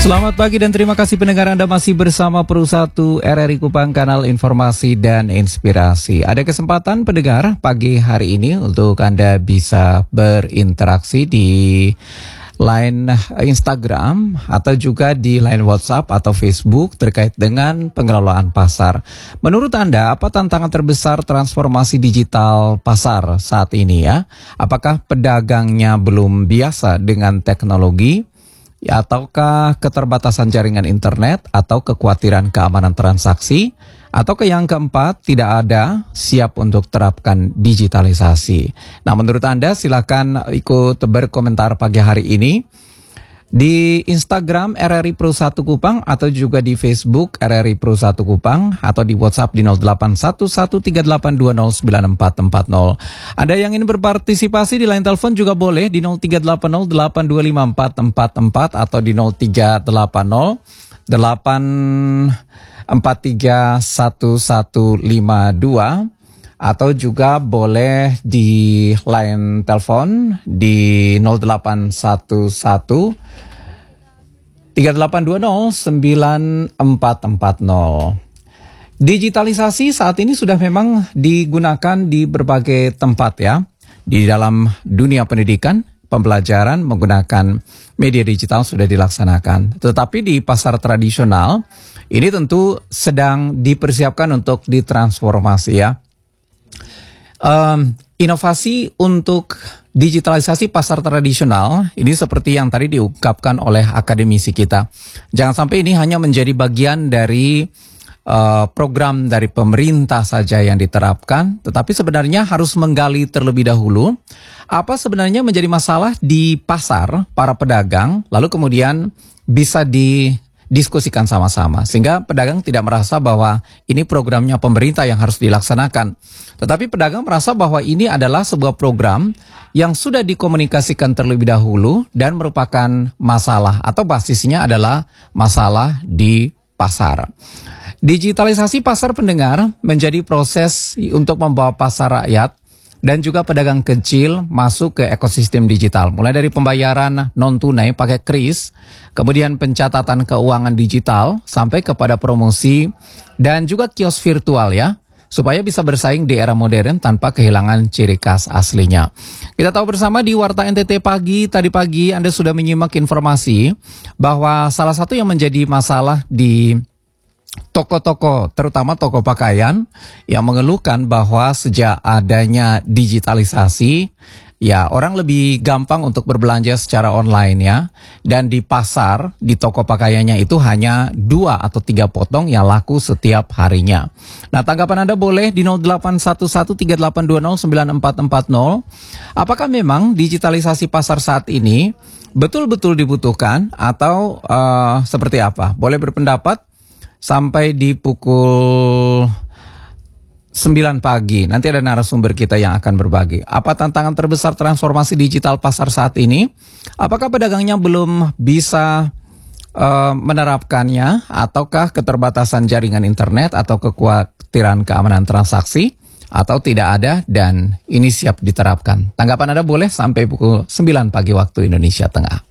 Selamat pagi dan terima kasih pendengar Anda masih bersama Pro 1 RRI Kupang, kanal informasi dan inspirasi. Ada kesempatan pendengar pagi hari ini untuk Anda bisa berinteraksi di line Instagram atau juga di line WhatsApp atau Facebook terkait dengan pengelolaan pasar. Menurut Anda, apa tantangan terbesar transformasi digital pasar saat ini ya? Apakah pedagangnya belum biasa dengan teknologi? Ataukah keterbatasan jaringan internet atau kekhawatiran keamanan transaksi? Atau yang keempat, tidak ada siap untuk terapkan digitalisasi. Nah, menurut Anda silakan ikut berkomentar pagi hari ini di Instagram RRI Pro 1 Kupang atau juga di Facebook RRI Pro 1 Kupang atau di WhatsApp di 081138209440. Ada yang ingin berpartisipasi di line telepon juga boleh di 0380825444 atau di 0380843152 atau juga boleh di line telepon di 0811 38209440. Digitalisasi saat ini sudah memang digunakan di berbagai tempat ya. Di dalam dunia pendidikan, pembelajaran menggunakan media digital sudah dilaksanakan. Tetapi di pasar tradisional, ini tentu sedang dipersiapkan untuk ditransformasi ya. Inovasi untuk digitalisasi pasar tradisional ini seperti yang tadi diungkapkan oleh akademisi kita. Jangan sampai ini hanya menjadi bagian dari program dari pemerintah saja yang diterapkan, tetapi sebenarnya harus menggali terlebih dahulu apa sebenarnya menjadi masalah di pasar para pedagang, lalu kemudian bisa didiskusikan sama-sama sehingga pedagang tidak merasa bahwa ini programnya pemerintah yang harus dilaksanakan. Tetapi pedagang merasa bahwa ini adalah sebuah program yang sudah dikomunikasikan terlebih dahulu dan merupakan masalah atau basisnya adalah masalah di pasar. Digitalisasi pasar pendengar menjadi proses untuk membawa pasar rakyat dan juga pedagang kecil masuk ke ekosistem digital. Mulai dari pembayaran non-tunai pakai kris, kemudian pencatatan keuangan digital, sampai kepada promosi dan juga kios virtual ya. Supaya bisa bersaing di era modern tanpa kehilangan ciri khas aslinya. Kita tahu bersama di Warta NTT pagi, tadi pagi Anda sudah menyimak informasi bahwa salah satu yang menjadi masalah di toko-toko, terutama toko pakaian, yang mengeluhkan bahwa sejak adanya digitalisasi, ya orang lebih gampang untuk berbelanja secara online ya. Dan di pasar, di toko pakaiannya itu hanya 2 atau 3 potong yang laku setiap harinya. Nah, tanggapan Anda boleh di 081138209440. Apakah memang digitalisasi pasar saat ini betul-betul dibutuhkan atau seperti apa? Boleh berpendapat sampai di pukul 9 pagi. Nanti ada narasumber kita yang akan berbagi. Apa tantangan terbesar transformasi digital pasar saat ini? Apakah pedagangnya belum bisa menerapkannya? Ataukah keterbatasan jaringan internet atau kekhawatiran keamanan transaksi? Atau tidak ada dan ini siap diterapkan? Tanggapan Anda boleh sampai pukul 9 pagi waktu Indonesia Tengah.